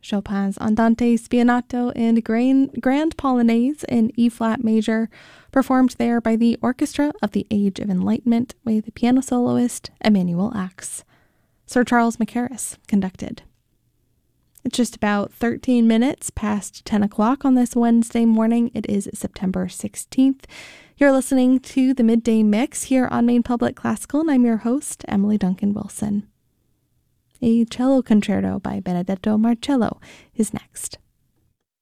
Chopin's Andante Spianato and Grand Polonaise in E-flat major, performed there by the Orchestra of the Age of Enlightenment with piano soloist Emanuel Ax. Sir Charles Mackerras conducted. It's just about 13 minutes past 10 o'clock on this Wednesday morning. It is September 16th. You're listening to the Midday Mix here on Maine Public Classical, and I'm your host, Emily Duncan Wilson. A cello concerto by Benedetto Marcello is next.